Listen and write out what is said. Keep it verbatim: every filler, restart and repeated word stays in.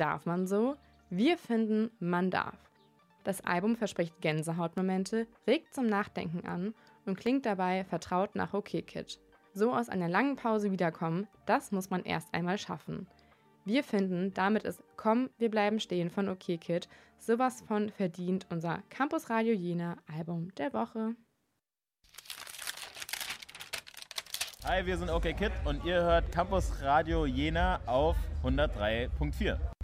Darf man so? Wir finden, man darf. Das Album verspricht Gänsehautmomente, regt zum Nachdenken an und klingt dabei vertraut nach OK Kid. So aus einer langen Pause wiederkommen, das muss man erst einmal schaffen. Wir finden, damit ist Komm, wir bleiben stehen von OK Kid sowas von verdient unser Campus Radio Jena Album der Woche. Hi, wir sind OK Kid und ihr hört Campus Radio Jena auf hundertdrei Komma vier.